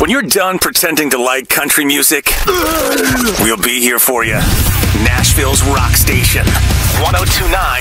When you're done pretending to like country music, we'll be here for you. Nashville's Rock Station, 102.9